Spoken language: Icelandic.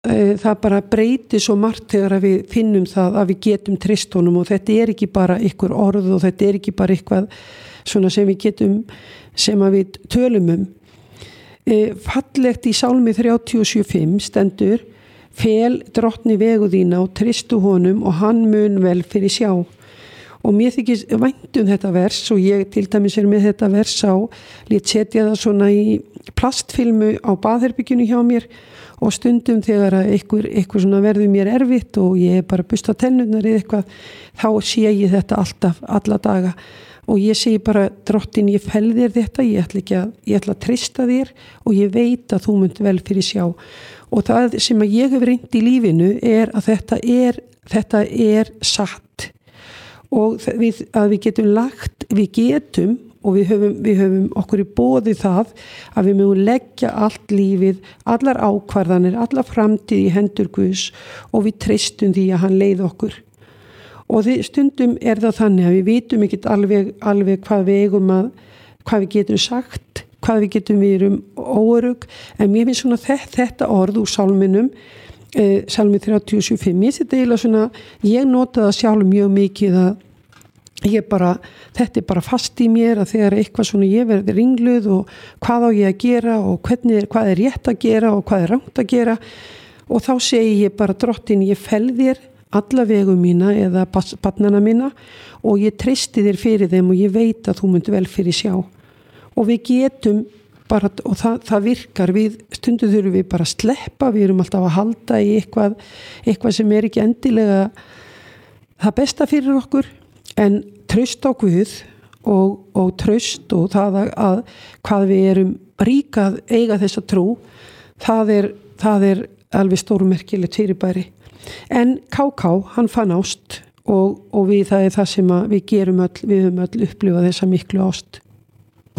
það bara breytir svo margt þegar að við finnum það að við getum treyst honum og þetta ekki bara ykkur orð og þetta ekki bara eitthvað svona sem við getum, sem að við tölum fallegt í Sálmi 37:5 stendur: fel drottni vegu þína og treystu honum og hann mun vel fyrir sjá. Og mér þykir vænt þetta vers og ég til dæmis með þetta vers lét setja það svona í plastfilmu á baðherbygginu hjá mér og stundum þegar að eitthvað svona verður mér erfitt og ég bara busta tennurnar eða eitthvað, þá sé ég þetta alltaf, alla daga og ég segi bara: drottin, ég fel þér þetta, ég ætla að treysta þér og ég veit að þú munt vel fyrir sjá. Og það sem að ég hef reynt í lífinu að þetta er satt og að við getum og við höfum okkur í boði það að við mögum leggja allt lífið, allar ákvarðanir, allar framtíð í hendur Guðs og við treystum því að hann leið okkur. Og stundum það þannig að við vitum ekkert alveg hvað við eigum hvað við getum sagt, hvað við getum verið óörugg, en mér finnst svona þetta orð úr sálminum, Sálmi 37:5, ég nota það sjálf mjög mikið að þetta bara fast í mér að þegar eitthvað svona ég verði ringluð og hvað á ég að gera og hvað rétt að gera og hvað rangt að gera og þá segi ég bara: drottin, ég fel þér alla vegu mína eða barnana mína og ég treysti þér fyrir þeim og ég veit að þú munt vel fyrir sjá. Og við getum bara, og það virkar, stundum þurfum við bara að sleppa, við erum alltaf að halda í eitthvað sem ekki endilega það besta fyrir okkur, en traust á Guð og traust og það að hvað við erum rík að eiga þessa trú, það er alveg stórmerkilegt fyrirbæri. En KK, hann fann ást og það það sem við gerum við höfum öll upplifað þessa miklu ást.